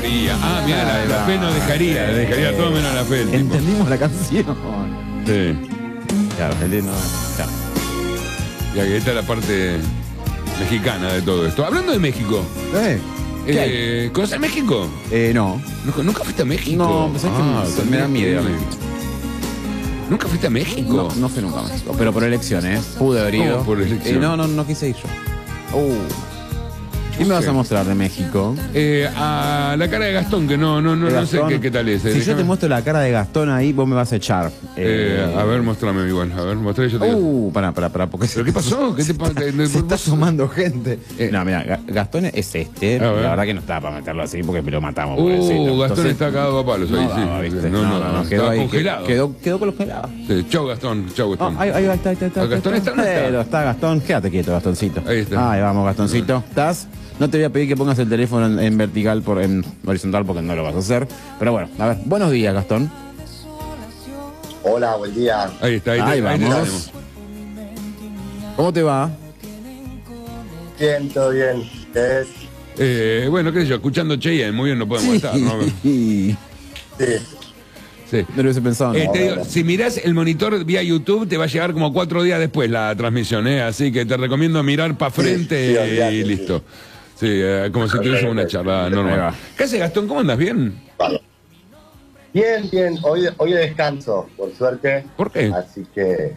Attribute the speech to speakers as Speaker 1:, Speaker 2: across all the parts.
Speaker 1: dejaría. Ah, mira, la fe no dejaría todo menos la fe. El tipo.
Speaker 2: Entendimos la canción.
Speaker 1: Sí.
Speaker 2: Claro, no. Claro.
Speaker 1: Y aquí está la parte mexicana de todo esto. Hablando de México. ¿Conoces México?
Speaker 2: No.
Speaker 1: ¿Nunca fuiste a México?
Speaker 2: No, pues es que me da miedo.
Speaker 1: ¿Nunca fuiste a México?
Speaker 2: No fui nunca a México, pero por elecciones. Pude haber ido.
Speaker 1: ¿Cómo por elección?
Speaker 2: No quise ir yo. ¿Qué me vas a mostrar de México?
Speaker 1: A la cara de Gastón, que no sé qué tal es.
Speaker 2: Si yo te muestro la cara de Gastón ahí, vos me vas a echar.
Speaker 1: A ver, mostrame igual. A ver, mostrame yo te digo.
Speaker 2: Pará. Porque
Speaker 1: ¿Pero qué pasó? ¿Qué te pasa?
Speaker 2: Se está sumando gente. No, mira, Gastón es este. La verdad que no estaba para meterlo así porque lo matamos.
Speaker 1: Gastón
Speaker 2: entonces,
Speaker 1: está cagado a palos ahí, sí.
Speaker 2: No, quedó ahí,
Speaker 1: congelado.
Speaker 2: Quedó congelado.
Speaker 1: Sí, chau, Gastón.
Speaker 2: Ahí está.
Speaker 1: ¿Gastón está o no está?
Speaker 2: Está Gastón. Quédate quieto, Gastoncito.
Speaker 1: Ahí está.
Speaker 2: Ahí vamos, Gastoncito. ¿Estás? No te voy a pedir que pongas el teléfono en vertical, en horizontal, porque no lo vas a hacer. Pero bueno, a ver, buenos días, Gastón.
Speaker 3: Hola, buen día.
Speaker 1: Ahí está,
Speaker 2: ahí vamos. ¿Cómo te va?
Speaker 3: Bien, todo bien.
Speaker 1: Bueno, qué sé yo, escuchando Cheyenne, muy bien, no podemos estar, ¿no?
Speaker 3: Sí.
Speaker 1: Sí.
Speaker 2: No lo hubiese pensado.
Speaker 1: Te digo, si mirás el monitor vía YouTube, te va a llegar como 4 días después la transmisión, así que te recomiendo mirar para frente y listo. Sí, como si tuviésemos una charla normal. ¿Qué haces, Gastón? ¿Cómo andas? ¿Bien?
Speaker 3: Vale. Bien. Hoy descanso, por suerte.
Speaker 1: ¿Por qué?
Speaker 3: Así que...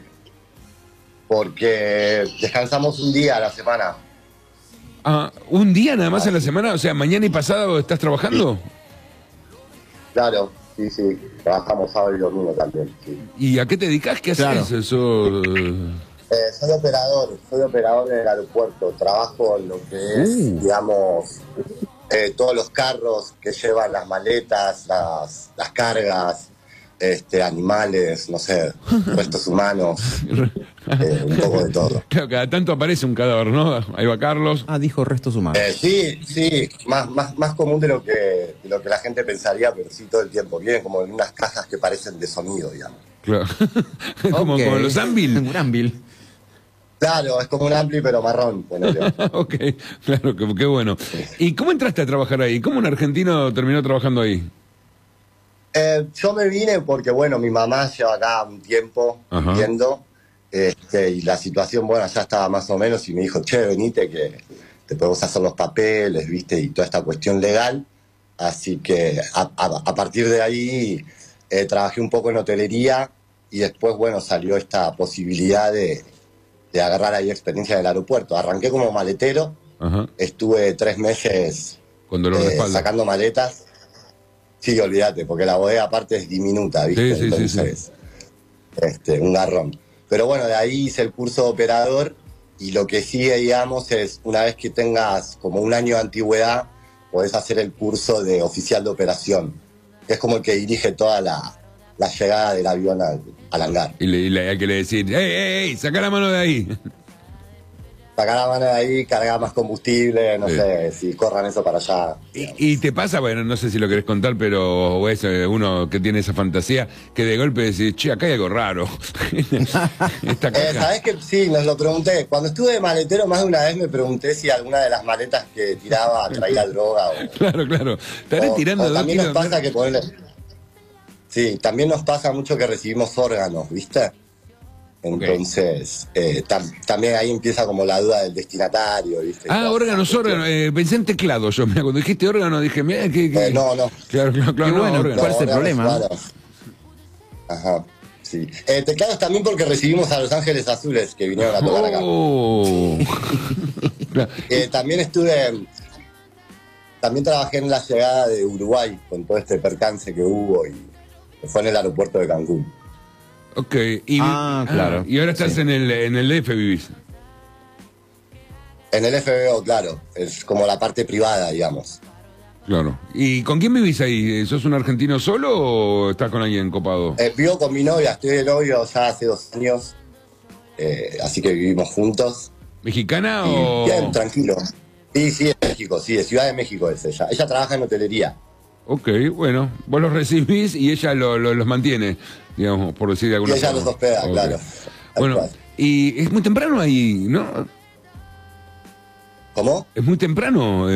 Speaker 3: Porque descansamos un día a la semana.
Speaker 1: Ah, ¿un día nada más en la semana? O sea, ¿mañana y pasado estás trabajando?
Speaker 3: Claro, sí. Trabajamos sábado y domingo también, sí.
Speaker 1: ¿Y a qué te dedicas? ¿Qué haces? Eso...
Speaker 3: Soy operador en el aeropuerto. Trabajo en lo que es, digamos, todos los carros que llevan las maletas, las cargas, animales, no sé, restos humanos, un poco de todo.
Speaker 1: Claro, cada tanto aparece un cadáver, ¿no? Ahí va Carlos.
Speaker 2: Dijo restos humanos.
Speaker 3: Sí, más común de lo que la gente pensaría, pero sí todo el tiempo. Vienen como en unas cajas que parecen de sonido, digamos.
Speaker 1: Claro. como los Anvil.
Speaker 2: Un Anvil.
Speaker 3: Claro, es como un Ampli pero marrón.
Speaker 1: Ok, claro, qué bueno. ¿Y cómo entraste a trabajar ahí? ¿Cómo un argentino terminó trabajando ahí?
Speaker 3: Yo me vine porque, bueno, mi mamá lleva acá un tiempo viviendo, y la situación, bueno, ya estaba más o menos, y me dijo, che, venite que te podemos hacer los papeles, ¿viste? Y toda esta cuestión legal. Así que a partir de ahí trabajé un poco en hotelería y después, bueno, salió esta posibilidad de agarrar ahí experiencia en el aeropuerto. Arranqué como maletero, estuve 3 meses
Speaker 1: con dolor de espalda
Speaker 3: sacando maletas. Sí, olvídate, porque la bodega aparte es diminuta, ¿viste?
Speaker 1: Sí.
Speaker 3: Entonces, un garrón. Pero bueno, de ahí hice el curso de operador y lo que sigue, digamos, es una vez que tengas como un año de antigüedad, podés hacer el curso de oficial de operación, que es como el que dirige toda la llegada del avión al hangar.
Speaker 1: Y hay que le decir, ¡ey, saca la mano de ahí!
Speaker 3: Sacar la mano de ahí, cargar más combustible, no sé, si corran eso para allá.
Speaker 1: Y te pasa, bueno, no sé si lo querés contar, pero es uno que tiene esa fantasía, que de golpe decís, che, acá hay algo raro.
Speaker 3: ¿Sabés que sí? Nos lo pregunté. Cuando estuve de maletero, más de una vez me pregunté si alguna de las maletas que tiraba traía droga.
Speaker 1: Claro. Estaré tirando
Speaker 3: también nos pasa que ponerle... Sí, también nos pasa mucho que recibimos órganos, ¿viste? Entonces, también ahí empieza como la duda del destinatario, ¿viste?
Speaker 1: Órganos. Pensé en teclado yo. Mira, cuando dijiste órgano dije, mira, ¿qué?
Speaker 3: No.
Speaker 1: Claro,
Speaker 2: bueno,
Speaker 1: órgano.
Speaker 2: ¿cuál es el problema?
Speaker 3: Claro. Ajá, sí. Teclados también porque recibimos a Los Ángeles Azules que vinieron a tocar acá. También trabajé en la llegada de Uruguay con todo este percance que hubo y fue en el aeropuerto de Cancún.
Speaker 1: Ok,
Speaker 2: claro.
Speaker 1: Y ahora estás en el DF, vivís.
Speaker 3: En el FBO, claro. Es como la parte privada, digamos.
Speaker 1: Claro. ¿Y con quién vivís ahí? ¿Sos un argentino solo o estás con alguien copado?
Speaker 3: Vivo con mi novia, estoy de novio ya hace 2 años. Así que vivimos juntos.
Speaker 1: ¿Mexicana
Speaker 3: y
Speaker 1: o...?
Speaker 3: Bien, tranquilo. Sí, de México, sí, de Ciudad de México es ella. Ella trabaja en hotelería.
Speaker 1: Ok, bueno. Vos los recibís y ella los mantiene, digamos, por decir de alguna
Speaker 3: forma. Y ella
Speaker 1: forma.
Speaker 3: los hospeda, okay. Claro.
Speaker 1: Bueno, y es muy temprano ahí, ¿no?
Speaker 3: ¿Cómo?
Speaker 1: Es muy temprano.